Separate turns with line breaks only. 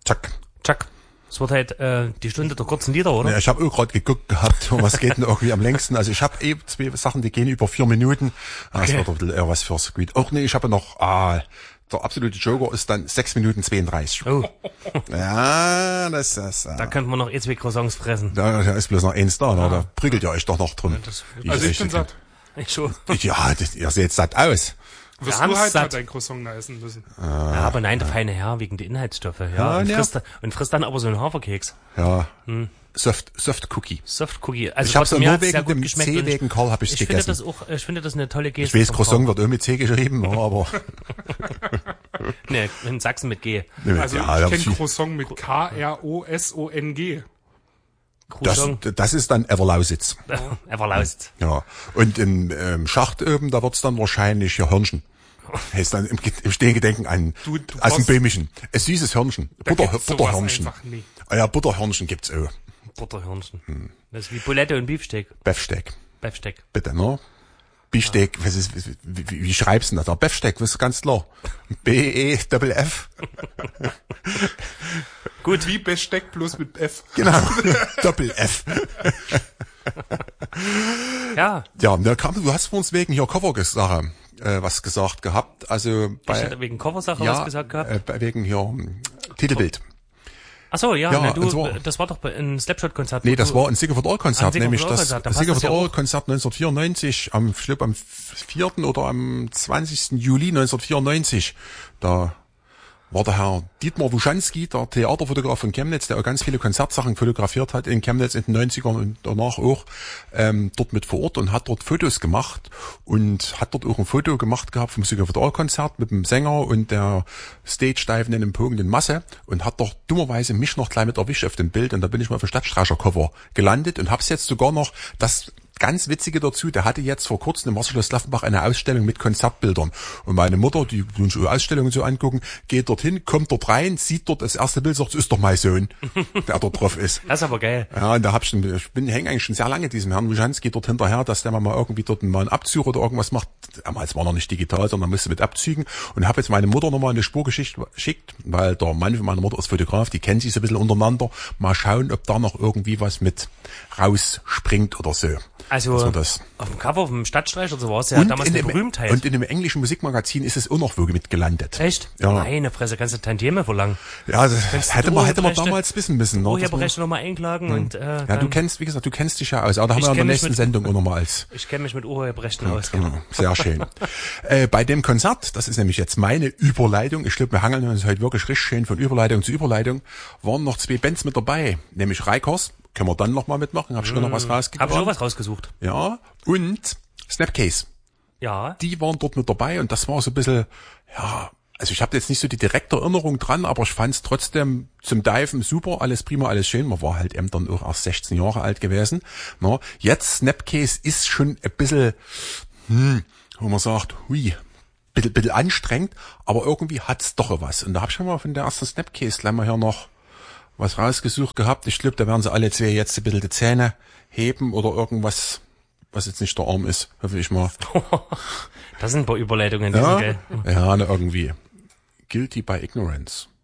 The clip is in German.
Zack.
Tschack. Es wird halt die Stunde der kurzen Lieder, oder?
Ja, ich habe auch gerade geguckt gehabt, was geht denn irgendwie am längsten. Also ich habe 2 Sachen, die gehen über 4 Minuten. Das wird ein bisschen eher was fürs Squid. Auch nee, ich habe noch, der absolute Joker ist dann 6 Minuten 32.
Oh.
Ja, das.
Da könnte man noch 2 Croissants fressen.
Da ist bloß noch eins da, ne? Da prickelt ihr euch doch noch drin.
Also ich bin satt.
Ich schon.
Ja, ihr seht satt aus.
Wirst
haben's
du halt
satt.
ein Croissant da essen müssen.
Ja, aber nein, der feine Herr wegen der Inhaltsstoffe. Ja, und frisst dann aber so einen Haferkeks.
Ja. Soft Cookie.
Soft Cookie. Also
Ich habe
trotzdem,
nur
mir hat's
wegen
sehr gut
dem
geschmeckt.
C
und
wegen Karl habe ich es gegessen.
Ich finde das eine tolle Geste.
Ich weiß,
vom
Croissant
Karl.
wird auch mit C geschrieben, aber
Nee, in Sachsen mit G.
Also
ja,
ich kenne Croissant mit K-R-O-S-O-N-G.
Croissant.
das ist dann Everlausitz.
Everlaust.
Ja. Und im Schacht oben, da wird's dann wahrscheinlich hier Hörnchen. Heißt dann im Stehengedenken an aus dem Böhmischen. Ein süßes Hörnchen. Butterhörnchen. Ja, Butterhörnchen gibt's auch.
Butterhörnchen. Das ist wie Bulette und Beefsteak.
Beefsteak.
Beefsteak.
Bitte, ne? Beefsteak, wie schreibst du denn das? Beefsteak, das ist ganz klar. B-E-F-F.
Gut. Wie Besteck bloß mit F.
Genau. Doppel-F.
Ja.
Ja, du hast vor uns wegen hier Cover-Sache was gesagt gehabt. Also
Ich hatte wegen Coversache was gesagt gehabt.
Wegen hier Titelbild.
Ach so, ja,
Ja,
das war doch ein Slapshot-Konzert.
Nee, das war ein Sigurd All-Konzert, nämlich das Sigurd
ja
All-Konzert 1994, am 4. oder am 20. Juli 1994. Da war der Herr Dietmar Wuschanski, der Theaterfotograf von Chemnitz, der auch ganz viele Konzertsachen fotografiert hat in Chemnitz in den 90ern und danach auch, dort mit vor Ort und hat dort Fotos gemacht und hat dort auch ein Foto gemacht gehabt vom Sigurd All-Konzert mit dem Sänger und der Stage-Diven in dem pogenden Masse und hat doch dummerweise mich noch gleich mit erwischt auf dem Bild und da bin ich mal auf dem Stadtstreicher-Cover gelandet und hab's jetzt sogar noch, das ganz Witzige dazu, der hatte jetzt vor kurzem im Marschloss Laffenbach eine Ausstellung mit Konzertbildern. Und meine Mutter, die uns Ausstellungen so angucken, geht dorthin, kommt dort rein, sieht dort das erste Bild, sagt, das ist doch mein Sohn, der dort drauf ist.
Das ist aber geil.
Ja, und da hänge eigentlich schon sehr lange diesem Herrn Wuschanski dort hinterher, dass der mal irgendwie dort mal einen Abzug oder irgendwas macht. Damals war noch nicht digital, sondern musste mit Abzügen. Und habe jetzt meine Mutter nochmal eine Spurgeschichte geschickt, weil der Mann von meiner Mutter ist Fotograf, die kennen sich so ein bisschen untereinander. Mal schauen, ob da noch irgendwie was mit rausspringt oder so.
Also
das
auf dem Cover vom Stadtstreicher, so war es ja damals eine Berühmtheit.
Und in dem englischen Musikmagazin ist es auch noch wirklich mit gelandet.
Echt?
Ja.
Meine Fresse, kannst du Tantieme verlangen?
Ja, das hätte man damals wissen müssen. Ne?
Urheberrechte nochmal einklagen und
ja, du kennst dich ja aus. Aber da haben wir in der nächsten Sendung auch nochmal
Ich kenne mich mit Urheberrechten aus. Genau.
Sehr schön. Bei dem Konzert, das ist nämlich jetzt meine Überleitung, ich glaube, wir hangeln uns heute wirklich richtig schön von Überleitung zu Überleitung, waren noch 2 Bands mit dabei, nämlich Reikers, können wir dann nochmal mitmachen, hab ich noch was rausgesucht.
Hab ich auch was rausgesucht.
Ja, und Snapcase.
Ja.
Die waren dort mit dabei und das war so ein bisschen, ja, also ich habe jetzt nicht so die direkte Erinnerung dran, aber ich fand es trotzdem zum Diven super, alles prima, alles schön. Man war halt eben dann auch erst 16 Jahre alt gewesen. No, jetzt Snapcase ist schon ein bisschen, wo man sagt, hui, bisschen anstrengend, aber irgendwie hat's doch was. Und da habe ich schon mal von der ersten Snapcase gleich mal hier noch was rausgesucht gehabt. Ich glaube, da werden sie alle 2 jetzt ein bisschen die Zähne heben oder irgendwas, was jetzt nicht der Arm ist, hoffe ich mal.
Das sind ein paar Überleitungen.
Ja, irgendwie. Guilty by Ignorance.